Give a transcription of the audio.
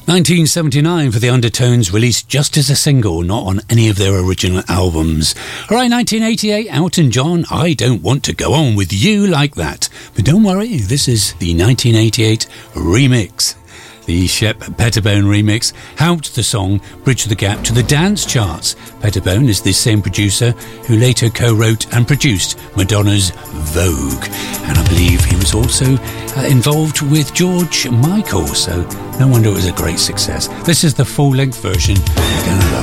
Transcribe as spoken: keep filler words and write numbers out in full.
nineteen seventy-nine for the Undertones, released just as a single, not on any of their original albums. Alright, nineteen eighty-eight, Elton John, I Don't Want to Go On With You Like That. But don't worry, this is the nineteen eighty-eight remix. The Shep Pettibone remix helped the song bridge the gap to the dance charts. Pettibone is the same producer who later co-wrote and produced Madonna's Vogue. And I believe he was also uh, involved with George Michael, so no wonder it was a great success. This is the full-length version. You're gonna love